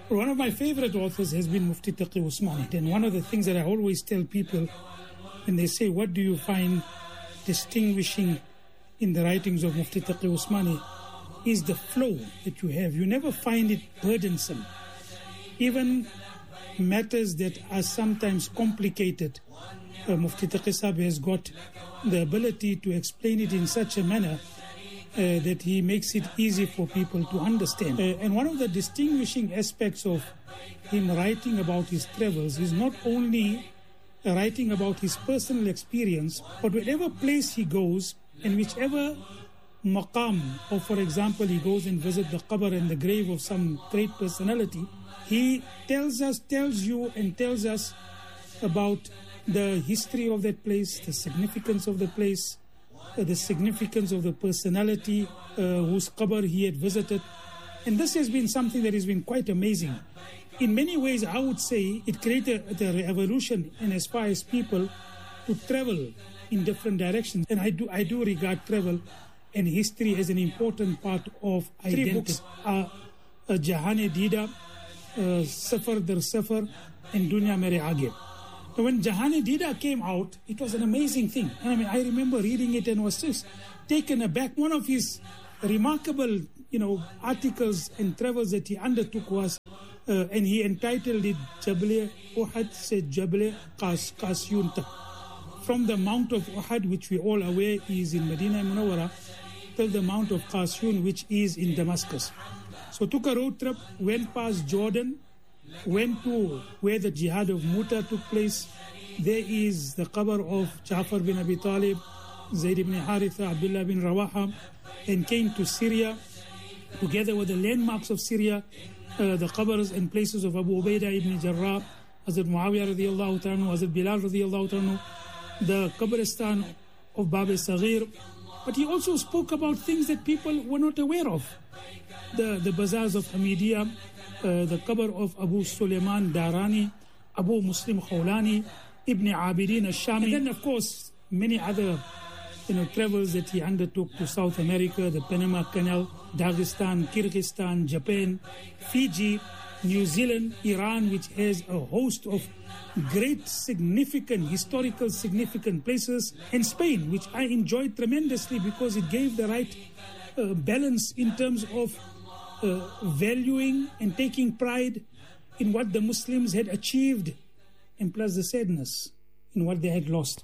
One of my favorite authors has been Mufti Taqi Usmani. And one of the things that I always tell people when they say, what do you find distinguishing in the writings of Mufti Taqi Usmani, is the flow that you have. You never find it burdensome. Even matters that are sometimes complicated, Mufti Taqi Sahib has got the ability to explain it in such a manner that he makes it easy for people to understand. And one of the distinguishing aspects of him writing about his travels is not only writing about his personal experience, but whatever place he goes and whichever maqam, or for example he goes and visits the qabr and the grave of some great personality, he tells you about the history of that place, the significance of the place, the significance of the personality whose qabr he had visited. And this has been something that has been quite amazing. In many ways, I would say it created a revolution in as far as people to travel in different directions. And I do regard travel and history as an important part of identity. 3 books are Jahan-e-Dida, Safar Dar Safar, and Dunya Mere Aage. So when Jahan-e-Dida came out, it was an amazing thing. And I mean, I remember reading it and was just taken aback. One of his remarkable, articles and travels that he undertook was, and he entitled it Jabal Uhud se Jabal Qasyun. From the Mount of Uhud, which we all aware is in Medina Munawwara, till the Mount of Qasyun, which is in Damascus. So took a road trip, went past Jordan, went to where the Jihad of Muta took place. There is the qabr of Ja'far bin Abi Talib, Zayd ibn Haritha, Abdullah bin Rawaha, and came to Syria, together with the landmarks of Syria, the qabrs and places of Abu Ubaidah ibn Jarrah, Hazrat Muawiyah radiyallahu ta'ala, Hazrat Bilal radiyallahu ta'ala, the qabristan of Bab al-Saghir. But he also spoke about things that people were not aware of. The bazaars of Hamidiyya, the qabr of Abu Sulaiman Darani, Abu Muslim Khawlani, Ibn Abidin al-Shami, and then of course many other travels that he undertook to South America, the Panama Canal, Dagestan, Kyrgyzstan, Japan, Fiji, New Zealand, Iran, which has a host of great historical significant places, and Spain, which I enjoyed tremendously because it gave the right balance in terms of valuing and taking pride in what the Muslims had achieved, and plus the sadness in what they had lost.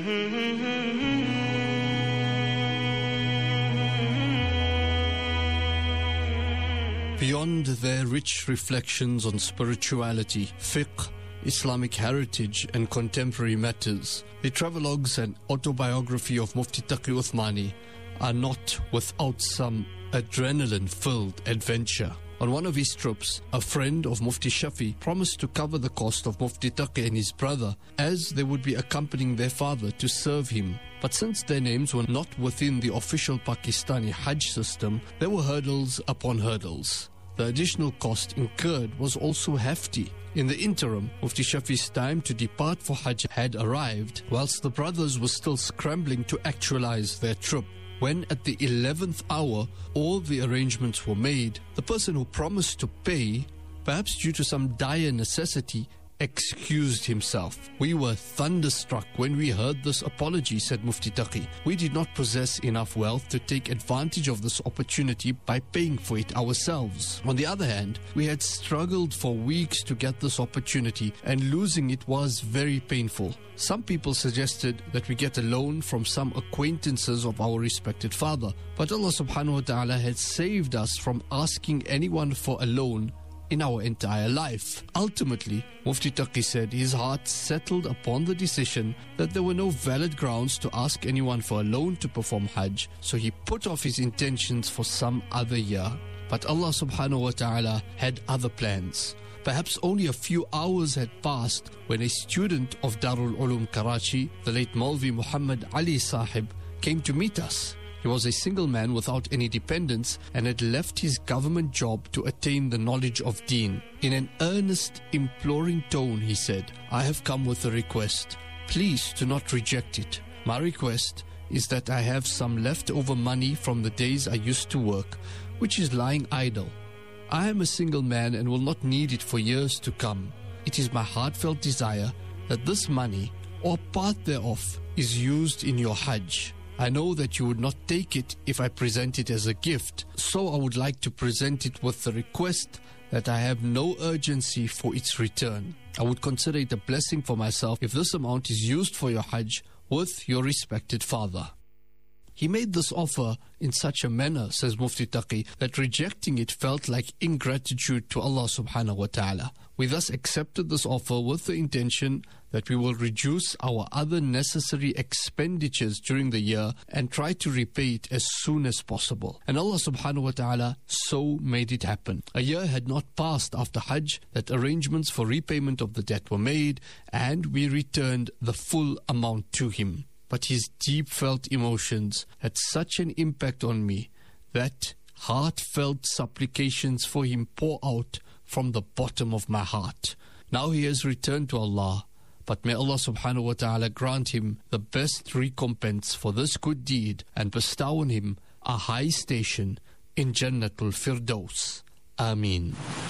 Beyond their rich reflections on spirituality, fiqh, Islamic heritage and contemporary matters, the travelogues and autobiography of Mufti Taqi Uthmani are not without some adrenaline-filled adventure. On one of his trips, a friend of Mufti Shafi promised to cover the cost of Mufti Taqi and his brother, as they would be accompanying their father to serve him. But since their names were not within the official Pakistani Hajj system, there were hurdles upon hurdles. The additional cost incurred was also hefty. In the interim, Mufti Shafi's time to depart for Hajj had arrived, whilst the brothers were still scrambling to actualize their trip. When at the 11th hour all the arrangements were made, the person who promised to pay, perhaps due to some dire necessity, excused himself. We were thunderstruck when we heard this apology, said Mufti Taqi. We did not possess enough wealth to take advantage of this opportunity by paying for it ourselves. On the other hand, we had struggled for weeks to get this opportunity, and losing it was very painful. Some people suggested that we get a loan from some acquaintances of our respected father, but Allah subhanahu wa ta'ala had saved us from asking anyone for a loan in our entire life. Ultimately, Mufti Taqi said his heart settled upon the decision that there were no valid grounds to ask anyone for a loan to perform Hajj, so he put off his intentions for some other year. But Allah subhanahu wa ta'ala had other plans. Perhaps only a few hours had passed when a student of Darul Ulum Karachi, the late Maulvi Muhammad Ali Sahib, came to meet us. He was a single man without any dependents and had left his government job to attain the knowledge of Deen. In an earnest, imploring tone, he said, "I have come with a request. Please do not reject it. My request is that I have some leftover money from the days I used to work, which is lying idle. I am a single man and will not need it for years to come. It is my heartfelt desire that this money, or part thereof, is used in your Hajj. I know that you would not take it if I present it as a gift, so I would like to present it with the request that I have no urgency for its return. I would consider it a blessing for myself if this amount is used for your Hajj with your respected father. He made this offer in such a manner, says Mufti Taqi, that rejecting it felt like ingratitude to Allah subhanahu wa ta'ala. We thus accepted this offer with the intention that we will reduce our other necessary expenditures during the year and try to repay it as soon as possible. And Allah subhanahu wa ta'ala so made it happen. A year had not passed after Hajj that arrangements for repayment of the debt were made, and we returned the full amount to him. But his deep-felt emotions had such an impact on me that heartfelt supplications for him pour out from the bottom of my heart. Now he has returned to Allah, but may Allah subhanahu wa ta'ala grant him the best recompense for this good deed and bestow on him a high station in Jannatul Firdaus. Ameen.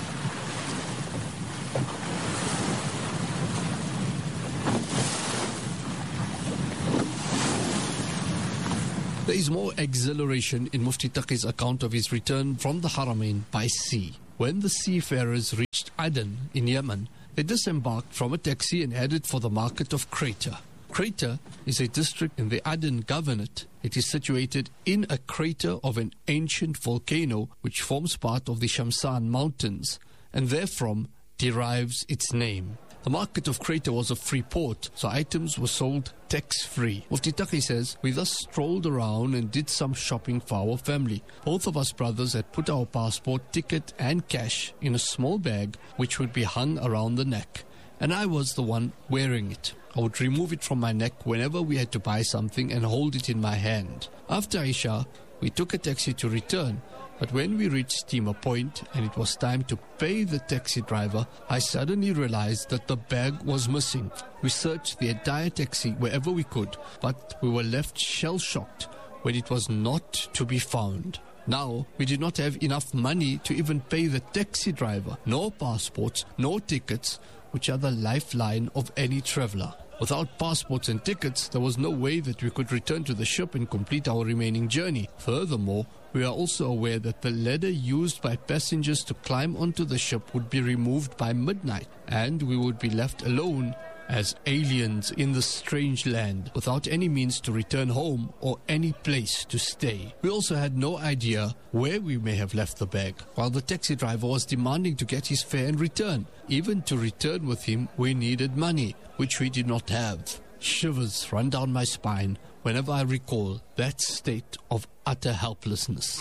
There is more exhilaration in Mufti Taqi's account of his return from the Haramain by sea. When the seafarers reached Aden in Yemen, they disembarked from a taxi and headed for the market of Crater. Crater is a district in the Aden Governorate. It is situated in a crater of an ancient volcano which forms part of the Shamsan Mountains, and therefrom derives its name. The market of Crater was a free port, so items were sold tax-free. Mufti Taqi says, we thus strolled around and did some shopping for our family. Both of us brothers had put our passport, ticket and cash in a small bag which would be hung around the neck, and I was the one wearing it. I would remove it from my neck whenever we had to buy something and hold it in my hand. After Isha, we took a taxi to return, but when we reached Steamer Point and it was time to pay the taxi driver, I suddenly realized that the bag was missing. We searched the entire taxi wherever we could, but we were left shell-shocked when it was not to be found. Now, we did not have enough money to even pay the taxi driver, nor passports, nor tickets, which are the lifeline of any traveler. Without passports and tickets, there was no way that we could return to the ship and complete our remaining journey. Furthermore, we are also aware that the ladder used by passengers to climb onto the ship would be removed by midnight, and we would be left alone as aliens in this strange land without any means to return home or any place to stay. We also had no idea where we may have left the bag, while the taxi driver was demanding to get his fare and return. Even to return with him, we needed money, which we did not have. Shivers run down my spine whenever I recall that state of utter helplessness.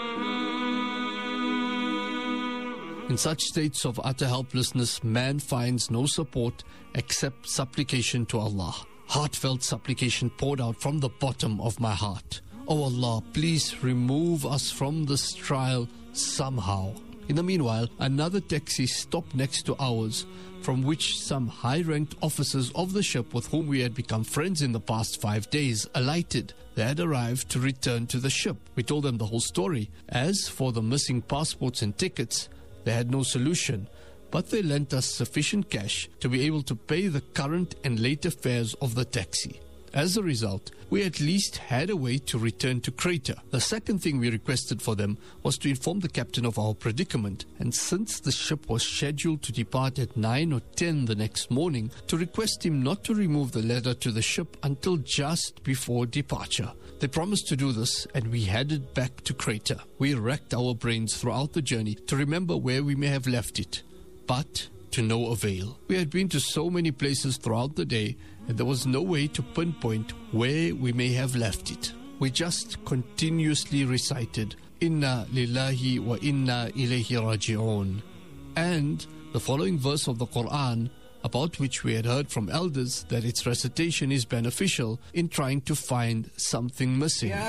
In such states of utter helplessness, man finds no support except supplication to Allah. Heartfelt supplication poured out from the bottom of my heart. Oh Allah, please remove us from this trial somehow. In the meanwhile, another taxi stopped next to ours, from which some high-ranked officers of the ship with whom we had become friends in the past 5 days alighted. They had arrived to return to the ship. We told them the whole story. As for the missing passports and tickets, they had no solution, but they lent us sufficient cash to be able to pay the current and later fares of the taxi. As a result, we at least had a way to return to Crater. The second thing we requested for them was to inform the captain of our predicament, and since the ship was scheduled to depart at 9 or 10 the next morning, to request him not to remove the ladder to the ship until just before departure. They promised to do this, and we headed back to Crater. We racked our brains throughout the journey to remember where we may have left it, but to no avail. We had been to so many places throughout the day, and there was no way to pinpoint where we may have left it. We just continuously recited, Inna lillahi wa inna ilayhi raji'un. And the following verse of the Quran, about which we had heard from elders that its recitation is beneficial in trying to find something missing.